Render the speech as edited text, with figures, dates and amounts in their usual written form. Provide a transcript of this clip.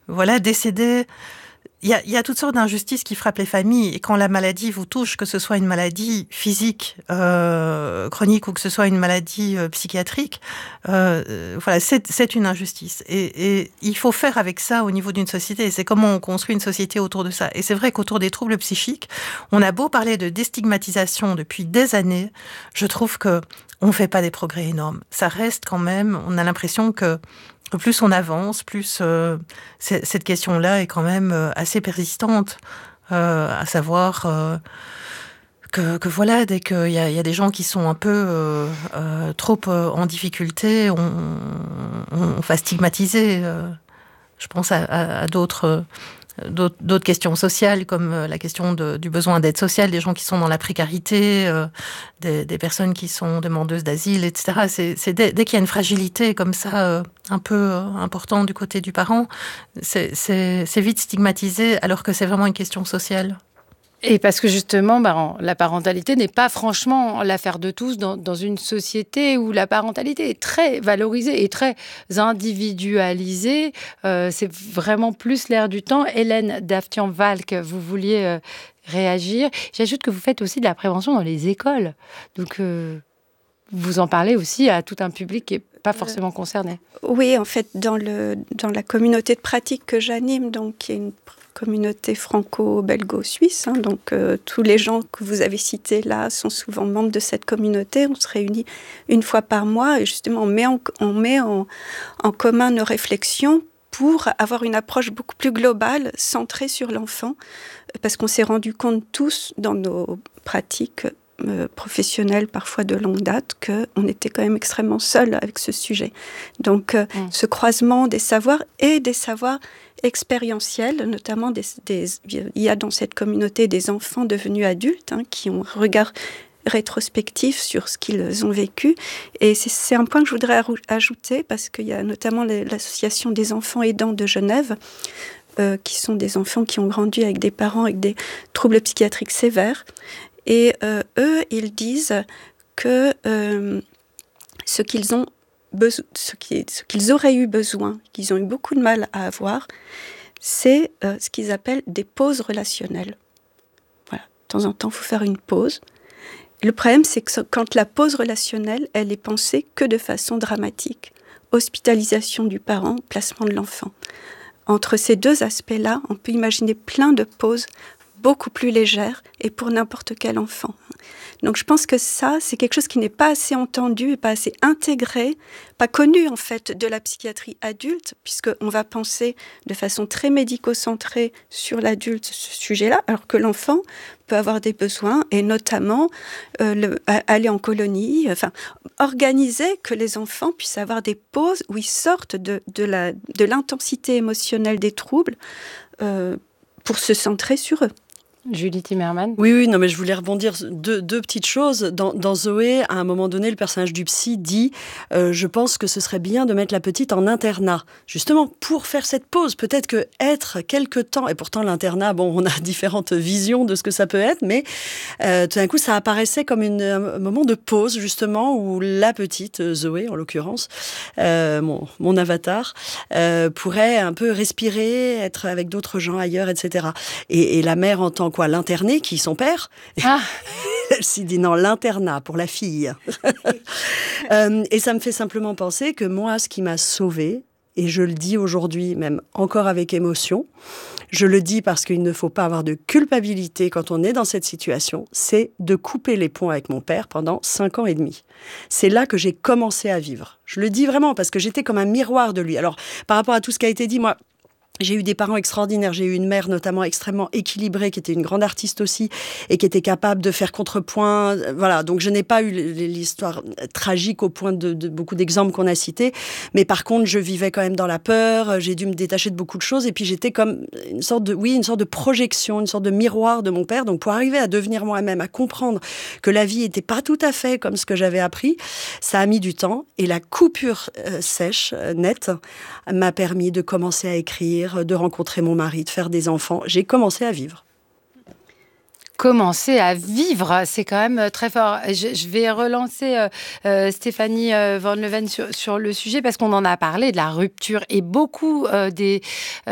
voilà, décédés. Il y a toutes sortes d'injustices qui frappent les familles. Et quand la maladie vous touche, que ce soit une maladie physique, chronique, ou que ce soit une maladie psychiatrique, voilà, c'est une injustice. Et il faut faire avec ça au niveau d'une société. Et c'est comment on construit une société autour de ça. Et c'est vrai qu'autour des troubles psychiques, on a beau parler de déstigmatisation depuis des années, je trouve que on fait pas des progrès énormes. Ça reste quand même, on a l'impression que plus on avance, plus cette question-là est quand même assez persistante, à savoir que voilà, dès qu'il y a des gens qui sont un peu trop en difficulté, on va stigmatiser. Je pense à d'autres questions sociales, comme la question du besoin d'aide sociale, des gens qui sont dans la précarité, des personnes qui sont demandeuses d'asile, etc. C'est dès qu'il y a une fragilité comme ça, un peu importante du côté du parent, c'est vite stigmatisé, alors que c'est vraiment une question sociale. Et parce que justement, la parentalité n'est pas franchement l'affaire de tous dans une société où la parentalité est très valorisée et très individualisée. C'est vraiment plus l'air du temps. Hélène Daftian-Valk, vous vouliez réagir. J'ajoute que vous faites aussi de la prévention dans les écoles. Donc, vous en parlez aussi à tout un public qui n'est pas forcément concerné. Oui, en fait, dans la communauté de pratique que j'anime, donc qui est une communauté franco-belgo-suisse, donc tous les gens que vous avez cités là sont souvent membres de cette communauté. On se réunit une fois par mois et justement on met en commun nos réflexions pour avoir une approche beaucoup plus globale, centrée sur l'enfant, parce qu'on s'est rendu compte tous dans nos pratiques professionnels parfois de longue date, qu'on était quand même extrêmement seuls avec ce sujet. Donc, ce croisement des savoirs et des savoirs expérientiels, notamment il y a dans cette communauté des enfants devenus adultes qui ont un regard rétrospectif sur ce qu'ils ont vécu. Et c'est un point que je voudrais ajouter, parce qu'il y a notamment l'association des enfants aidants de Genève, qui sont des enfants qui ont grandi avec des parents avec des troubles psychiatriques sévères. Et eux, ils disent que ce qu'ils auraient eu besoin, qu'ils ont eu beaucoup de mal à avoir, c'est ce qu'ils appellent des pauses relationnelles. Voilà, de temps en temps, il faut faire une pause. Le problème, c'est que quand la pause relationnelle, elle est pensée que de façon dramatique. Hospitalisation du parent, placement de l'enfant. Entre ces deux aspects-là, on peut imaginer plein de pauses beaucoup plus légère et pour n'importe quel enfant. Donc je pense que ça, c'est quelque chose qui n'est pas assez entendu et pas assez intégré, pas connu en fait de la psychiatrie adulte, puisqu'on va penser de façon très médico-centrée sur l'adulte ce sujet-là, alors que l'enfant peut avoir des besoins, et notamment aller en colonie, organiser que les enfants puissent avoir des pauses où ils sortent de l'intensité émotionnelle des troubles pour se centrer sur eux. Julie Timmerman. Oui, non, mais je voulais rebondir deux petites choses. Dans Zoé, à un moment donné, le personnage du psy dit je pense que ce serait bien de mettre la petite en internat, justement pour faire cette pause. Peut-être que être quelque temps, et pourtant l'internat, on a différentes visions de ce que ça peut être, mais tout d'un coup, ça apparaissait comme un moment de pause, justement, où la petite, Zoé en l'occurrence, mon avatar, pourrait un peu respirer, être avec d'autres gens ailleurs, etc. Et la mère entend quoi, l'interné, qui est son père. Elle s'est dit non, l'internat pour la fille. Et ça me fait simplement penser que moi, ce qui m'a sauvée, et je le dis aujourd'hui même encore avec émotion, je le dis parce qu'il ne faut pas avoir de culpabilité quand on est dans cette situation, c'est de couper les ponts avec mon père pendant 5 ans et demi. C'est là que j'ai commencé à vivre. Je le dis vraiment parce que j'étais comme un miroir de lui. Alors, par rapport à tout ce qui a été dit, moi, j'ai eu des parents extraordinaires. J'ai eu une mère notamment extrêmement équilibrée, qui était une grande artiste aussi, et qui était capable de faire contrepoint. Voilà, donc je n'ai pas eu l'histoire tragique au point de beaucoup d'exemples qu'on a cités. Mais par contre, je vivais quand même dans la peur. J'ai dû me détacher de beaucoup de choses. Et puis j'étais comme une sorte de projection, une sorte de miroir de mon père. Donc pour arriver à devenir moi-même, à comprendre que la vie n'était pas tout à fait comme ce que j'avais appris, ça a mis du temps. Et la coupure sèche, nette, m'a permis de commencer à écrire, de rencontrer mon mari, de faire des enfants. J'ai commencé à vivre. Commencer à vivre, c'est quand même très fort. Je vais relancer Stéphanie Van Leeuwen sur le sujet, parce qu'on en a parlé de la rupture, et beaucoup des